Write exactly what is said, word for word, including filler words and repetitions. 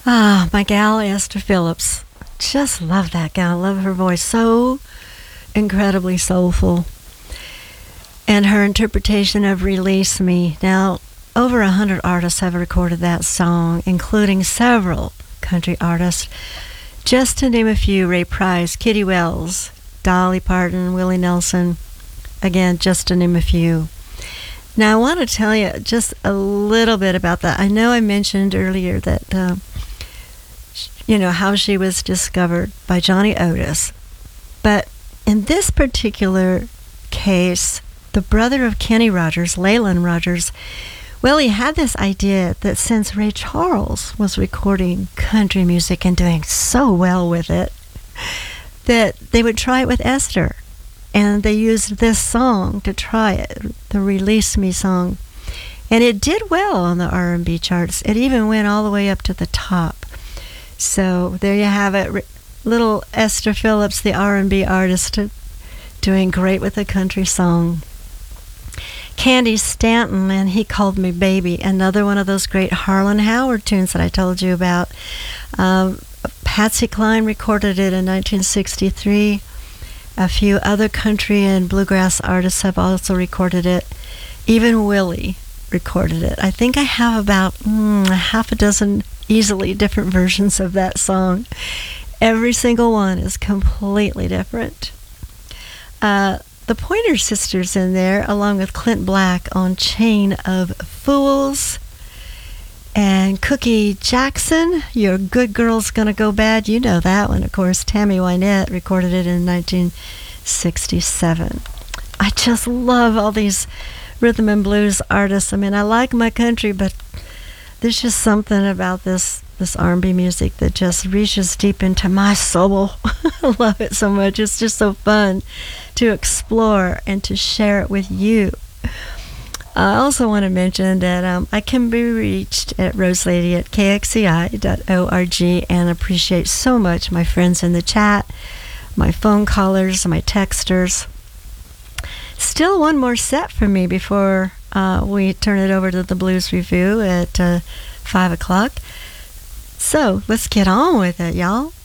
Ah, my gal, Esther Phillips. Just love that gal. Love her voice. So incredibly soulful. And her interpretation of Release Me. Now, over a hundred artists have recorded that song, including several country artists. Just to name a few: Ray Price, Kitty Wells, Dolly Parton, Willie Nelson. Again, just to name a few. Now, I want to tell you just a little bit about that. I know I mentioned earlier that, uh, you know, how she was discovered by Johnny Otis. But in this particular case, the brother of Kenny Rogers, Leyland Rogers, well, he had this idea that since Ray Charles was recording country music and doing so well with it, that they would try it with Esther. And they used this song to try it, the Release Me song. And it did well on the R and B charts. It even went all the way up to the top. So there you have it. Little Esther Phillips, the R and B artist, doing great with a country song. Candy Stanton, and He Called Me Baby, another one of those great Harlan Howard tunes that I told you about. Um, Patsy Cline recorded it in nineteen sixty-three. A few other country and bluegrass artists have also recorded it. Even Willie recorded it. I think I have about mm, half a dozen easily different versions of that song. Every single one is completely different. Uh, the Pointer Sisters in there, along with Clint Black on Chain of Fools. And Cookie Jackson, Your Good Girl's Gonna Go Bad. You know that one, of course. Tammy Wynette recorded it in nineteen sixty-seven. I just love all these rhythm and blues artists. I mean, I like my country, but there's just something about this this R and B music that just reaches deep into my soul. I love it so much. It's just so fun to explore and to share it with you. I also want to mention that um, I can be reached at roselady at k x c i dot org, and appreciate so much my friends in the chat, my phone callers, my texters. Still one more set for me before uh, we turn it over to the Blues Review at uh, five o'clock. So let's get on with it, y'all.